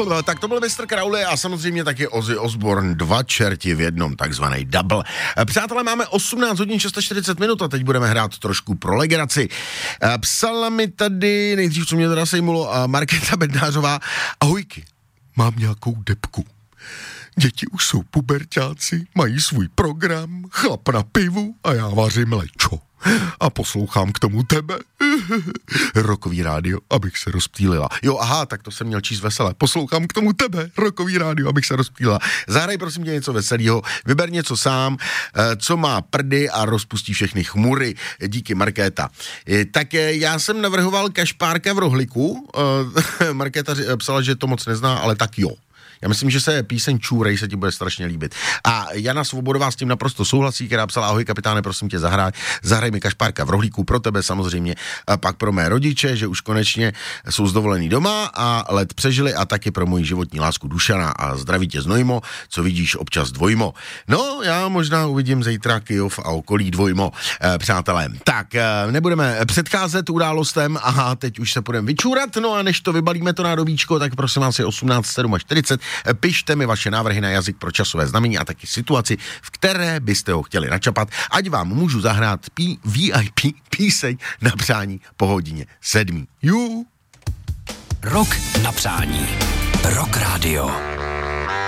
Tak to byl Mr. Crowley a samozřejmě taky Ozzy Osbourne, 2 čerti v jednom, takzvaný double. Přátelé, máme 18 hodin 640 minut a teď budeme hrát trošku pro legraci. Psala mi tady, nejdřív co mě teda sejmulo, Markéta Bednářová. Ahojky, mám nějakou depku. Děti už jsou puberťáci, mají svůj program, chlap na pivu a já vařím lečo. A poslouchám k tomu tebe. Rockový rádio, abych se rozptýlila. Jo, aha, tak to jsem měl číst veselé. Poslouchám k tomu tebe, Rockový rádio, abych se rozptýlila. Zahraj prosím tě něco veselého, vyber něco sám, co má prdy a rozpustí všechny chmury. Díky, Markéta. Tak já jsem navrhoval Kašpárka v rohlíku. Markéta psala, že to moc nezná, ale tak jo. Já myslím, že se píseň Čůrej se ti bude strašně líbit. A Jana Svobodová s tím naprosto souhlasí, která psala: ahoj kapitáne, prosím tě, zahraj mi Kašpárka v rohlíku, pro tebe samozřejmě, a pak pro mé rodiče, že už konečně jsou zdovolený doma a let přežili, a taky pro moji životní lásku Dušana a zdraví tě Znojmo, co vidíš občas dvojmo. No, já možná uvidím zítra Kyjov a okolí dvojmo, přátelé. Tak, nebudeme předcházet událostem, aha, teď už se půjdeme vyčůrat, no a než to vybalíme to nádobíčko, tak prosím vás je 18:40. Pište mi vaše návrhy na jazyk pro časové znamení a taky situaci, v které byste ho chtěli načapat, ať vám můžu zahrát VIP píseň na přání po hodině 7. Rok na přání. Rock Radio.